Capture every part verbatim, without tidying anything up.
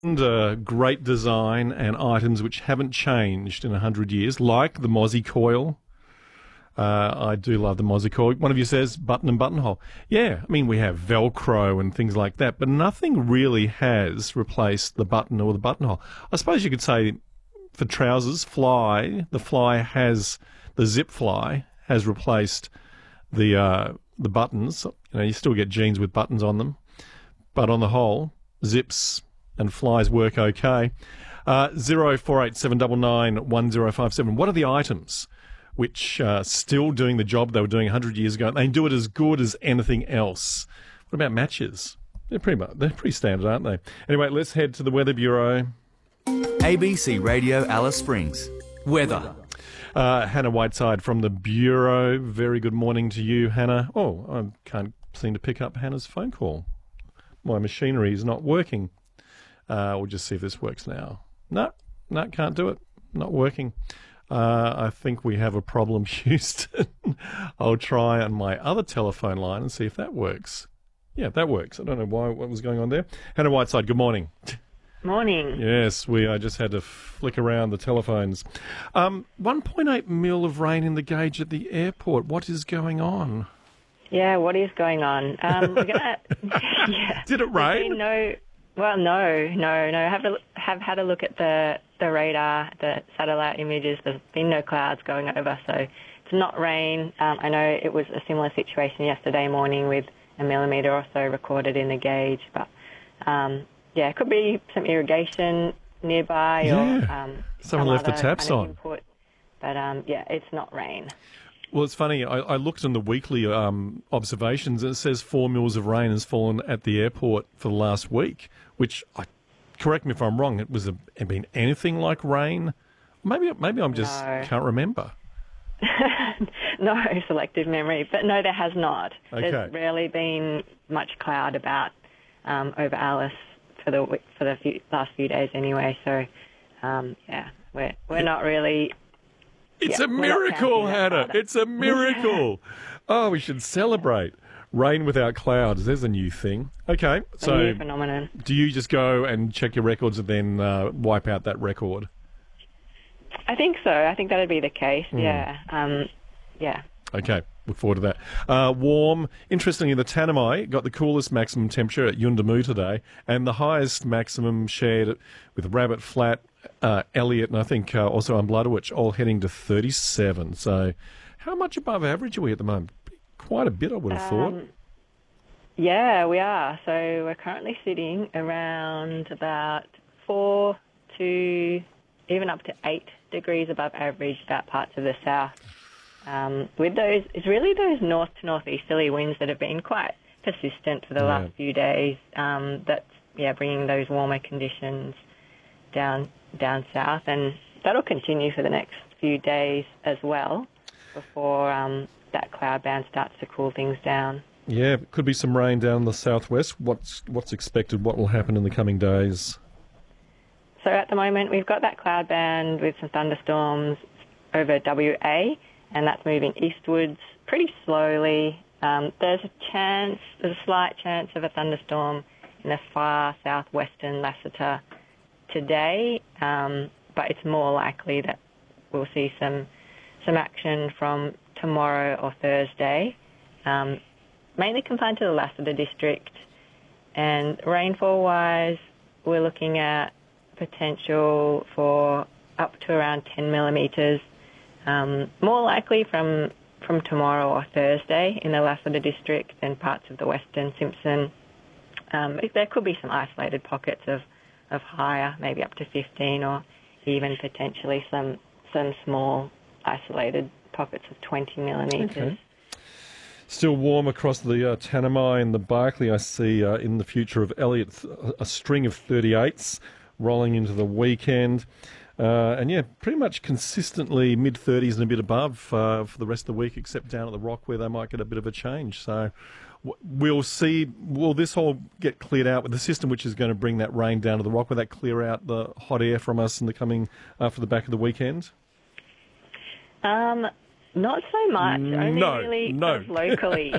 Uh, great design and items which haven't changed in a hundred years, like the Mozzie coil. Uh, I do love the Mozzie coil. One of you says button and buttonhole. Yeah, I mean, we have Velcro and things like that, but nothing really has replaced the button or the buttonhole. I suppose you could say for trousers, Fly, the Fly has, the Zip Fly has replaced the uh, the buttons. You know, you still get jeans with buttons on them, but on the whole, Zips and Flies work okay. Uh, zero four eight seven nine nine one zero five seven. What are the items which are still doing the job they were doing a hundred years ago? They do it as good as anything else. What about matches? They're pretty much, they're pretty standard, aren't they? Anyway, let's head to the Weather Bureau. A B C Radio Alice Springs. Weather. Uh, Hannah Whiteside from the Bureau. Very good morning to you, Hannah. Oh, I can't seem to pick up Hannah's phone call. My machinery is not working. Uh, we'll just see if this works now. No, no, can't do it. Not working. Uh, I think we have a problem, Houston. I'll try on my other telephone line and see if that works. Yeah, that works. I don't know why, what was going on there. Hannah Whiteside, good morning. Morning. Yes, we. I just had to flick around the telephones. Um, one point eight mil of rain in the gauge at the airport. What is going on? Yeah, what is going on? Um, we're gonna. Yeah. Did it rain? No. Well, no, no, no. Have a, have had a look at the the radar, the satellite images. There's been no clouds going over, so it's not rain. Um, I know it was a similar situation yesterday morning with a millimetre or so recorded in the gauge, but um, yeah, it could be some irrigation nearby yeah. or um, someone some left the other taps kind of on. Input. But um, yeah, it's not rain. Well, it's funny. I, I looked in the weekly um, observations, and it says four mils of rain has fallen at the airport for the last week. Which, I, correct me if I'm wrong, it was a, it been anything like rain. Maybe, maybe I'm just no. can't remember. No selective memory, but no, there has not. Okay. There's rarely been much cloud about um, over Alice for the for the few, last few days anyway. So, um, yeah, we're we're not really. It's yeah, a miracle, Hannah. It's a miracle. Oh, we should celebrate. Rain without clouds. There's a new thing. Okay, so a new phenomenon. Do you just go and check your records and then uh, wipe out that record? I think so. I think that'd be the case. Mm. Yeah. Um, yeah. Okay, look forward to that. Uh, warm. Interestingly, the Tanami got the coolest maximum temperature at Yuendumu today, and the highest maximum shared with Rabbit Flat, uh, Elliot, and I think uh, also Unbloodwitch, all heading to thirty-seven. So how much above average are we at the moment? Quite a bit, I would have thought. Um, yeah, we are. So we're currently sitting around about four to even up to eight degrees above average about parts of the south. Um, with those, it's really those north to northeasterly winds that have been quite persistent for the Yeah. last few days. Um, that's yeah, bringing those warmer conditions down down south, and that'll continue for the next few days as well before um, that cloud band starts to cool things down. Yeah, could be some rain down in the southwest. What's what's expected? What will happen in the coming days? So at the moment, we've got that cloud band with some thunderstorms over W A, and that's moving eastwards pretty slowly. Um, there's a chance, there's a slight chance of a thunderstorm in the far southwestern Lassiter today, um, but it's more likely that we'll see some some action from tomorrow or Thursday, um, mainly confined to the Lassiter district. And rainfall-wise, we're looking at potential for up to around ten millimetres, um, more likely from from tomorrow or Thursday in the Lassiter district and parts of the Western Simpson. Um, there could be some isolated pockets of, of higher, maybe up to fifteen, or even potentially some some small isolated pockets of twenty millimetres. Okay. Still warm across the uh, Tanami and the Barkly. I see uh, in the future of Elliot th- a string of thirty-eights rolling into the weekend. Uh, and yeah, pretty much consistently mid-thirties and a bit above uh, for the rest of the week, except down at the Rock where they might get a bit of a change. So w- we'll see. Will this all get cleared out with the system which is going to bring that rain down to the Rock? Will that clear out the hot air from us in the coming, uh, for the back of the weekend? Um, not so much. Only No, really no. sort of locally.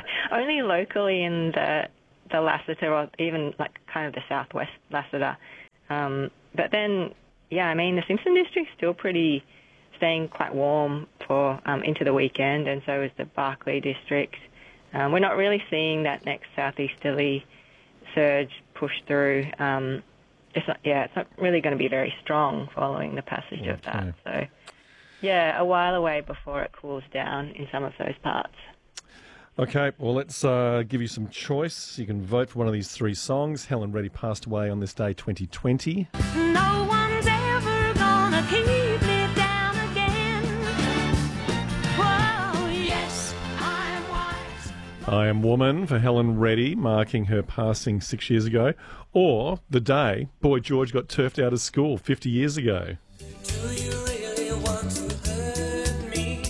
Only locally in the the Lassiter, or even like kind of the southwest Lassiter. Um, but then, yeah, I mean, the Simpson district's still pretty, staying quite warm for um, into the weekend, and so is the Barkly district. Um, we're not really seeing that next southeasterly surge push through. Um, it's not, yeah, it's not really going to be very strong following the passage Okay. of that. So, yeah, a while away before it cools down in some of those parts. Okay, well, let's uh, give you some choice. You can vote for one of these three songs. Helen Reddy passed away on this day, twenty twenty. No one's ever gonna keep me down again. Whoa, yes, I am wise. I Am Woman for Helen Reddy, marking her passing six years ago. Or the day Boy George got turfed out of school fifty years ago. Do you really want to hurt me?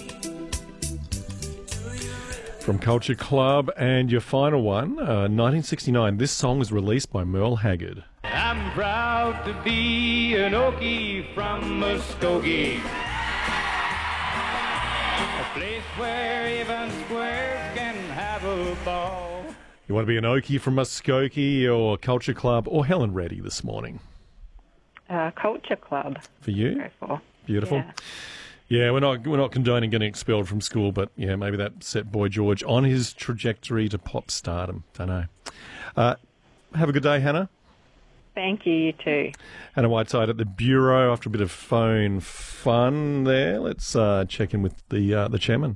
From Culture Club, and your final one, uh, nineteen sixty-nine. This song was released by Merle Haggard. I'm proud to be an Okie from Muskogee, a place where even squares can have a ball. You want to be an Okie from Muskogee or Culture Club or Helen Reddy this morning? Uh, Culture Club. For you? Go for. Beautiful. Yeah. Yeah, we're not we're not condoning getting expelled from school, but yeah, maybe that set Boy George on his trajectory to pop stardom. Don't know. Uh, have a good day, Hannah. Thank you, you too. Hannah Whiteside at the Bureau. After a bit of phone fun there, let's uh, check in with the uh, the chairman.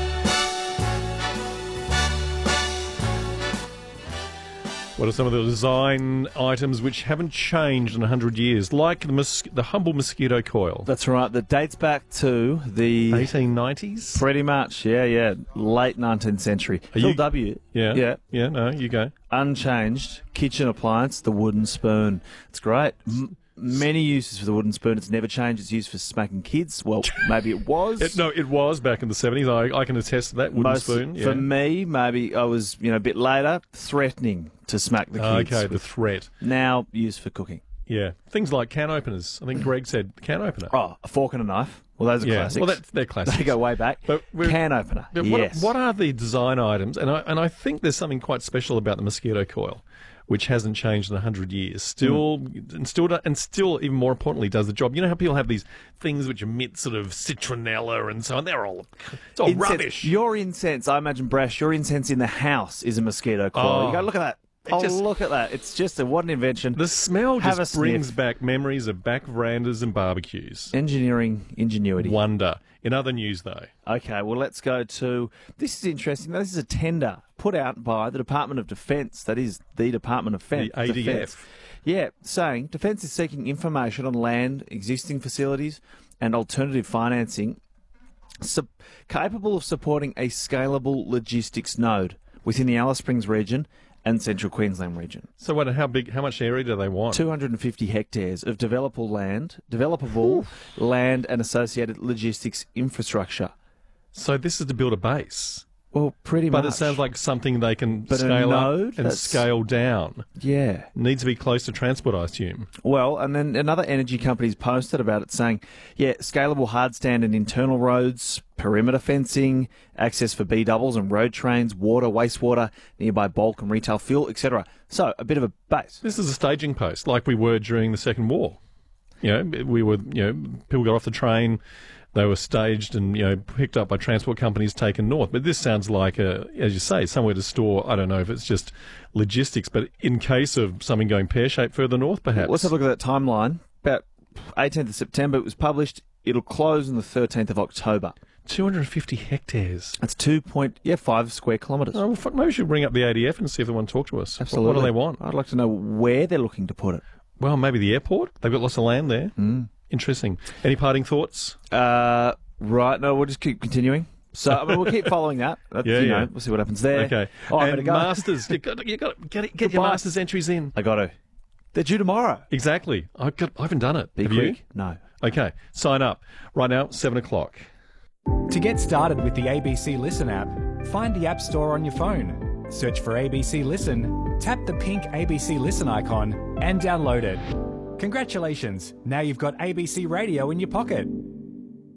What are some of the design items which haven't changed in one hundred years, like the mos- the humble mosquito coil? That's right. That dates back to the eighteen nineties? pretty much, yeah, yeah, late nineteenth century. Are Phil you- W. Yeah. yeah, Yeah, no, you go. unchanged kitchen appliance, the wooden spoon. It's great. M- many uses for the wooden spoon. It's never changed. It's used for smacking kids. Well, maybe it was. It, no, it was back in the seventies. I, I can attest to that wooden Most- spoon. Yeah. For me, maybe I was, you know, a bit later, threatening to smack the kids. Okay, the with- threat. now used for cooking. Yeah. Things like can openers. I think Greg said can opener. Oh, a fork and a knife. Well, those are yeah. classics. Well, that, they're classics. they go way back. But we're- Can opener. But what, yes. what are the design items? And I, and I think there's something quite special about the mosquito coil, which hasn't changed in one hundred years. Still, Hmm. and still, do- and still, even more importantly, does the job. You know how people have these things which emit sort of citronella and so on? They're all, it's all Incense. rubbish. Your incense, I imagine, Brash, your incense in the house is a mosquito coil. Oh. You go, look at that. It Oh, just- look at that. It's just a, what an invention. The smell Have just a brings sniff. back memories of back verandas and barbecues. Engineering ingenuity. Wonder. In other news, though, Okay, well, let's go to... This is interesting. This is a tender put out by the Department of Defence. That is the Department of Fen- The A D F. Defence. Yeah, saying Defence is seeking information on land, existing facilities and alternative financing sup- capable of supporting a scalable logistics node within the Alice Springs region and Central Queensland region. so what? How big? How much area do they want? two hundred fifty hectares of developable land, developable land and associated logistics infrastructure. So this is to build a base, Well, pretty but much. it sounds like something they can But a scale node? up and That's- scale down. Yeah. Needs to be close to transport, I assume. Well, and then another energy company's posted about it saying, yeah, scalable hardstand and internal roads, perimeter fencing, access for B doubles and road trains, water, wastewater, nearby bulk and retail fuel, et cetera. So a bit of a base. This is a staging post, like we were during the Second War. You know, we were, you know, people got off the train, they were staged and, you know, picked up by transport companies taken north. But this sounds like, a, as you say, somewhere to store, I don't know if it's just logistics, but in case of something going pear-shaped further north, perhaps. Let's have a look at that timeline. About eighteenth of September it was published. It'll close on the thirteenth of October. two hundred fifty hectares. That's two point yeah five square kilometres. Oh, well, fuck, maybe we should bring up the A D F and see if they want to talk to us. Absolutely. What, what do they want? I'd like to know where they're looking to put it. Well, maybe the airport. They've got lots of land there. Mm. Interesting. Any parting thoughts? Uh, right. No, we'll just keep continuing. So I mean, we'll keep following that. That's, Yeah, you yeah. know, we'll see what happens there. Okay. Oh, I and better go. masters, you got, you got to get, it- get your Goodbye. masters entries in. I got to. They're due tomorrow. Exactly. I've got, I haven't done it. Be Have quick. you? No. Okay. Sign up right now. Seven o'clock. To get started with the A B C Listen app, find the App Store on your phone, search for A B C Listen, tap the pink A B C Listen icon, and download it. Congratulations! Now you've got A B C Radio in your pocket.